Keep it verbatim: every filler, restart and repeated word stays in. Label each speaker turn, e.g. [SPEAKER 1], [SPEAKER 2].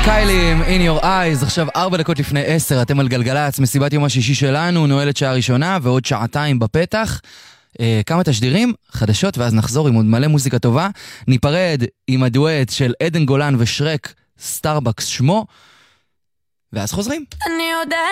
[SPEAKER 1] קיילי עם In Your Eyes, עכשיו ארבע דקות לפני עשר, אתם על גלגלץ, מסיבת יום השישי שלנו, נועלת שעה ראשונה ועוד שעתיים בפתח. אה, כמה תשדירים, חדשות, ואז נחזור עם עוד מלא מוזיקה טובה. ניפרד עם הדואט של עדן גולן ושרק, סטארבקס שמו, ואז חוזרים.
[SPEAKER 2] אני יודעת